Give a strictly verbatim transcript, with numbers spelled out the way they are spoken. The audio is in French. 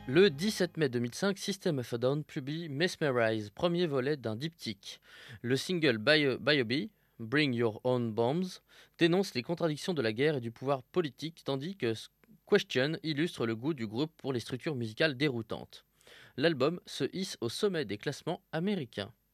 Le dix-sept mai deux mille cinq, System of a Down publie Mesmerize, premier volet d'un diptyque. Le single Bio- Biobe, Bring Your Own Bombs, dénonce les contradictions de la guerre et du pouvoir politique, tandis que Question illustre le goût du groupe pour les structures musicales déroutantes. L'album se hisse au sommet des classements américains.